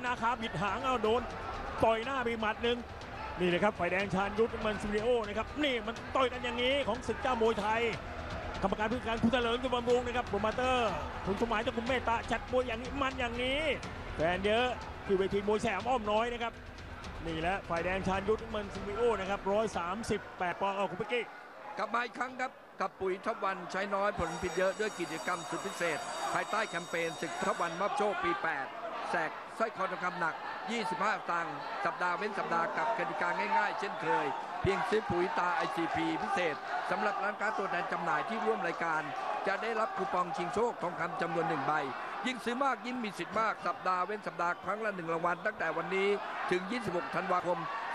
นาคาบิดหางเอาโดนต่อยหน้าไปหมัดหนึ่งนี่เลยครับฝ่ายแดงชาญยุทธมันซิมิโอนะครับนี่มันต่อยกันอย่างนี้ของศึกเจ้ามวยไทยกรรมการผู้การคุณเถลิงอยู่บำรุงนะครับโปรโมเตอร์คุณสมัยเจ้าคุณเมตตาจัดมวยอย่างนี้มันอย่างนี้แฟนเยอะที่เวทีมวยแสมอ้อมน้อยนะครับนี่แหละฝ่ายแดงชาญยุทธมันซิมิโอนะครับ138 ปอนด์เอาคุณเป๊กกี้กลับมาอีกครั้งครับกับปุ๋ยท็อปวันใช้น้อยผลผิดเยอะด้วยกิจกรรมสุดพิเศษภายใต้แคมเปญศึกท็อปวันมอบโชคปี 8 แสกสร้อยคอทองคำหนัก 25 ตังค์สัปดาห์เว้นสัปดาห์กับกติกาง่ายๆ เช่นเคย เพียงซื้อปุ๋ยตา ICP พิเศษสำหรับร้านค้าตัวแทนจำหน่ายที่ร่วมรายการ จะได้รับคูปองชิงโชคทองคำจำนวน1 ใบ ยิ่งซื้อมากยิ่งมีสิทธิ์มากสัปดาห์เว้นสัปดาห์ครั้งละ1 รางวัลตั้งแต่วันนี้ถึง 26 ธันวาคม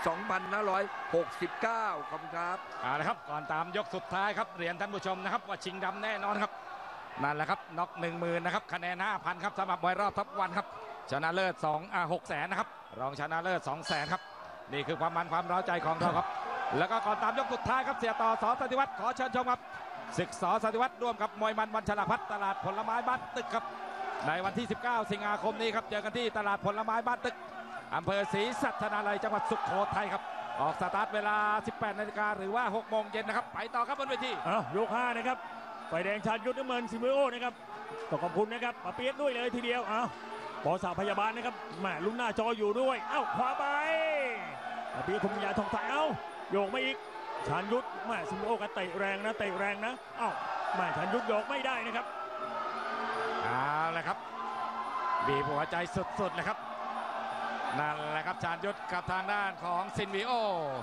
2569 ขอบคุณครับเอาละครับก่อนตามยกสุดท้ายครับเรียนท่านผู้ชมนะครับว่าชิงดำแน่นอนครับนั่นแหละครับน็อก10,000นะครับคะแนน 5,000 ครับสำหรับมวยรอบท็อปวันครับชนะเลิศ600,000นะครับรองชนะเลิศ200,000ครับนี่คือความมันความร้าวใจของเราครับแล้วก็ก่อนตามยกสุดท้ายครับเสียต่อส.สันติวัฒน์ขอเชิญชมครับศึกส.สันติวัฒน์ร่วมกับมวยมันวันฉลาพัฒน์ตลาดผลไม้บ้านตึกครับในวันที่ 19 สิงหาคมนี้ครับเจอกันที่ตลาดผลไม้บ้านตึกอำเภอศรีสัชนาลัยจังหวัดสุโขทัยครับออกสตาร์ทเวลา 18 นาฬิกาหรือว่า 6 โมงเย็นนะครับไปต่อครับบนเวทียก 5นะครับฝ่ายแดงชาญยุทธเมินซิมิโอนะครับต้องขอบคุณนะครับปะเปี๊ยกด้วยเลยทีเดียวปอสาพยาบาลนะครับแม่ลุ้นหน้าจออยู่ด้วยขวาไปปะเปี๊ยกคมยาทองไทยโยกไม่อีกชาญยุทธแม่ซิมิโอก็เตะแรงนะแม่ชาญยุทธโยกไม่ได้นะครับเอาละครับบีบหัวใจสุดๆเลยครับนั่นแหละครับชาญยุทธกับทางด้านของซินวิโอ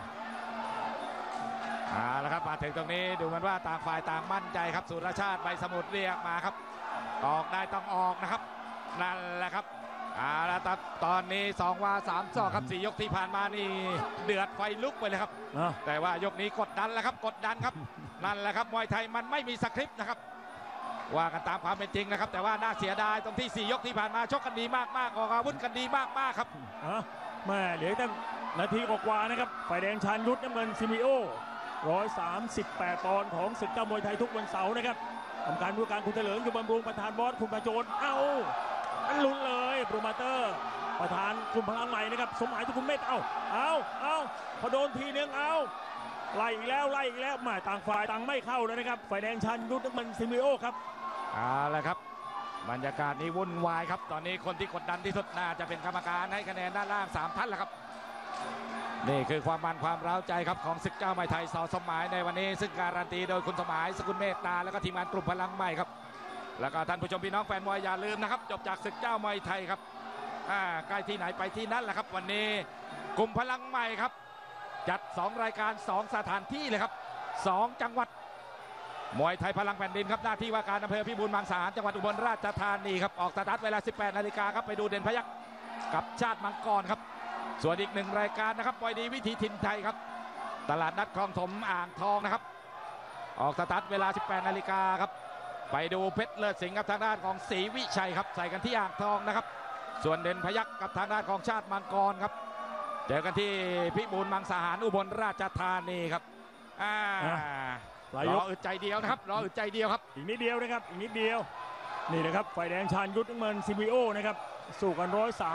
เอาละครับมาถึงตรงนี้ดูเหมือนว่าต่างฝ่ายต่างมั่นใจครับสุรชาติใบสมุทรเรียกมาครับออกได้ต้องออกนะครับนั่นแหละครับเอาละครับตอนนี้2 วา 3 ศอกครับ4 ยกที่ผ่านมานี่เดือดไฟลุกไปเลยครับแต่ว่ายกนี้กดดันแล้วครับกดดันครับนั่นแหละครับมวยไทยมันไม่มีสคริปต์นะครับว่ากันตามความเป็นจริงนะครับแต่ว่าน่าเสียดายตรงที่4 ยกที่ผ่านมาชกกันดีมากๆออกอาวุธกันดีมากๆครับแม่เหลือตั้งนาทีกว่านะครับฝ่ายแดงชาญยุทธน้ำเงินซิมิโอ138 ปอนด์ของศึกเจ้ามวยไทยทุกวันเสาร์นะครับกรรมการผู้การคุณเถลิงอยู่บำรุงประธานบอสคุณประโจนอันลุ้นเลยโปรโมเตอร์ประธานกลุ่มพลังใหม่นะครับสมหมายทุกคุณเม็ดพอโดนทีนึงไล่อีกแล้วมาต่างฝ่ายต่างไม่เข้าเลยนะครับฝ่ายแดงชาญยุทธน้ำเงินซิมิโอครับเอาละครับบรรยากาศนี้วุ่นวายครับตอนนี้คนที่กดดันที่สุดน่าจะเป็นกรรมการให้คะแนนด้านล่าง3 ท่านแหละครับนี่คือความมันความร้าวใจครับของศึกเจ้ามวยไทยส.สมหมายในวันนี้ซึ่งการันตีโดยคุณสมหมายสกุลเมตตาแล้วก็ทีมงานกลุ่มพลังใหม่ครับแล้วก็ท่านผู้ชมพี่น้องแฟนมวยอย่าลืมนะครับจบจากศึกเจ้ามวยไทยครับใกล้ที่ไหนไปที่นั่นแหละครับวันนี้กลุ่มพลังใหม่ครับจัด2 รายการ2 สถานที่เลยครับ2 จังหวัดมวยไทยพลังแผ่นดินครับหน้าที่ว่าการอำเภอพิบูลมังสาหารจังหวัดอุบลราชธานีครับออกสตาร์ทเวลา 18 นาฬิกาครับไปดูเด่นพยัคฆ์กับชาติมังกรครับส่วนอีก1 รายการนะครับมวยดีวิถีถิ่นไทยครับตลาดนัดคลองถมอ่างทองนะครับออกสตาร์ทเวลา 18 นาฬิกาครับไปดูเพชรเลิศสิงห์กับทางด้านของศรีวิชัยครับใส่กันที่อ่างทองนะครับส่วนเด่นพยัคฆ์กับทางด้านของชาติมังกรครับเจอกันที่พิบูลมังสาหารอุบลราชธานีครับรออึดใจเดียวนะครับรออึดใจเดียวครับอีกนิดเดียวนะครับอีกนิดเดียวนี่นะครับฝ่ายแดงชาญยุทธน้ำเงินซิมิโอนะครับสู้กัน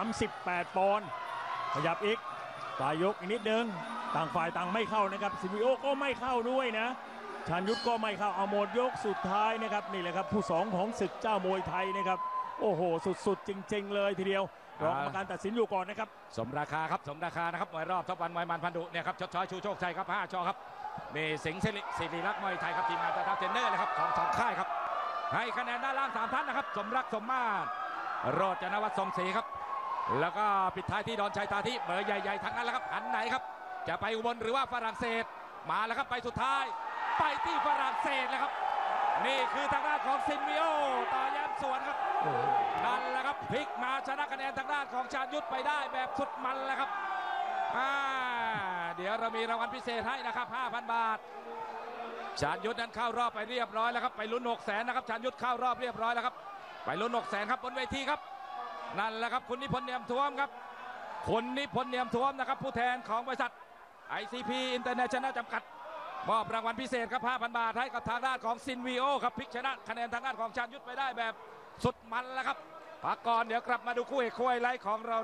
138 ปอนด์ขยับอีกปลายยกอีกนิดนึงต่างฝ่ายต่างไม่เข้านะครับซิมิโอก็ไม่เข้าด้วยนะชาญยุทธก็ไม่เข้าเอาหมดยกสุดท้ายนะครับนี่แหละครับผู้2ของศึกเจ้ามวยไทยนะครับโอ้โหสุดๆจริงๆเลยทีเดียวรองกรรมการตัดสินอยู่ก่อนนะครับสมราคาครับสมราคานะครับมวยรอบท็อปวันมวยมันพันธุเนี่ยครับชดช้อยชูโชคชัยครับ5 ชอครับนี่สิงห์ศิริลักษณ์มวยไทยครับทีมงานตาเทรนเนอร์นะครับของ2 ค่ายครับให้คะแนนด้านล่าง3 ท่านนะครับสมรักสมมาตรโรจนวัฒน์สมศรีครับแล้วก็ปิดท้ายที่ดอนชัยตาทิเบอร์ใหญ่ๆทั้งนั้นแล้วครับอันไหนครับจะไปอุบลหรือว่าฝรั่งเศสมาแล้วครับไปสุดท้ายไปที่ฝรั่งเศสแล้วครับนี่คือทางด้านของซินมิโอต่อแย้มสวนครับนั่นแหละครับพลิกมาชนะคะแนนทางด้านของชาญยุทธไปได้แบบสุดมันแล้วครับเดี๋ยวเรามีรางวัลพิเศษให้นะครับ 5,000 บาทชาญยุทธนั้นเข้ารอบไปเรียบร้อยแล้วครับไปลุ้น600,000นะครับชาญยุทธเข้ารอบเรียบร้อยแล้วครับไปลุ้น600,000ครับบนเวทีครับนั่นแหละครับคุณนิพนธ์เนียมท้วมครับคุณนิพนธ์เนียมท้วมนะครับผู้แทนของบริษัท ICP International จำกัดมอบรางวัลพิเศษครับ 5,000 บาทให้กับทางด้านของซินวีโอครับพลิกชนะคะแนนทางด้านของชาญยุทธไปได้แบบสุดมันแล้วครับพักก่อนเดี๋ยวกลับมาดูคู่เอกคู่ไฮไลท์ของเรา